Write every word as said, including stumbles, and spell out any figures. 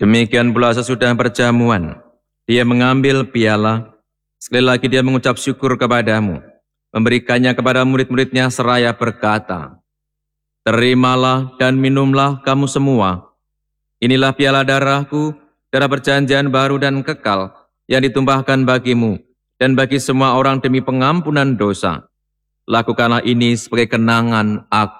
Demikian pula sesudah perjamuan, dia mengambil piala, sekali lagi dia mengucap syukur kepadamu, memberikannya kepada murid-muridnya seraya berkata, "Terimalah dan minumlah kamu semua. Inilah piala darahku, darah perjanjian baru dan kekal, yang ditumpahkan bagimu dan bagi semua orang demi pengampunan dosa. Lakukanlah ini sebagai kenangan aku."